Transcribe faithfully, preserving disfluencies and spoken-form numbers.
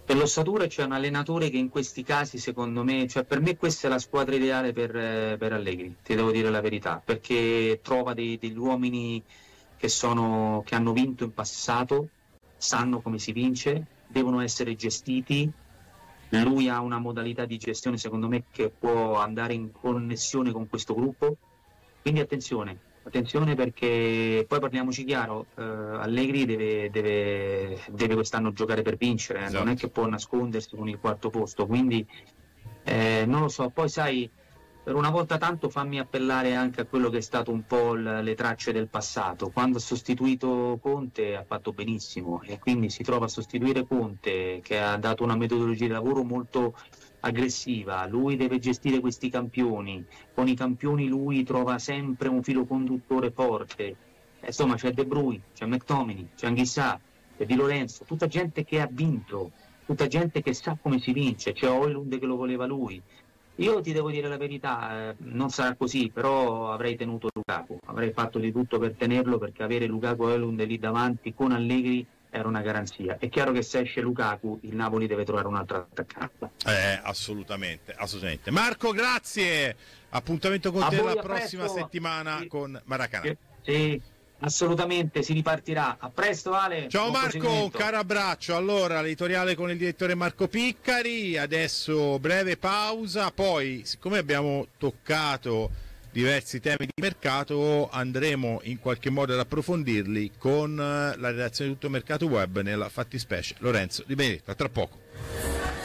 Per l'ossatura c'è un allenatore che in questi casi, secondo me, cioè per me questa è la squadra ideale per, eh, per Allegri, ti devo dire la verità, perché trova dei, degli uomini che, sono, che hanno vinto in passato, sanno come si vince, devono essere gestiti. Lui ha una modalità di gestione, secondo me, che può andare in connessione con questo gruppo. Quindi attenzione, attenzione perché poi parliamoci chiaro, eh, Allegri deve, deve, deve quest'anno giocare per vincere, eh, non è Esatto. che può nascondersi con il quarto posto, quindi eh, non lo so, poi sai, per una volta tanto fammi appellare anche a quello che è stato un po' l- le tracce del passato. Quando ha sostituito Conte ha fatto benissimo e quindi si trova a sostituire Conte che ha dato una metodologia di lavoro molto aggressiva, lui deve gestire questi campioni, con i campioni lui trova sempre un filo conduttore forte. Eh, Insomma c'è De Bruyne, c'è McTominay, c'è Anghissà, c'è Di Lorenzo, tutta gente che ha vinto, tutta gente che sa come si vince, c'è Højlund che lo voleva lui. Io ti devo dire la verità, eh, non sarà così, però avrei tenuto Lukaku, avrei fatto di tutto per tenerlo perché avere Lukaku e Højlund lì davanti con Allegri era una garanzia. È chiaro che se esce Lukaku il Napoli deve trovare un altro attaccante. Eh, assolutamente, assolutamente. Marco, grazie. Appuntamento con A te voi, la a prossima presto. settimana Sì. con Maracanã. Sì, sì, assolutamente, si ripartirà. A presto Ale. Ciao Buon Marco, un proseguimento. caro abbraccio. Allora, l'editoriale con il direttore Marco Piccari, adesso breve pausa, poi siccome abbiamo toccato diversi temi di mercato andremo in qualche modo ad approfondirli con la redazione di Tutto Mercato Web, nella fattispecie Lorenzo Di Benedetto. A tra poco.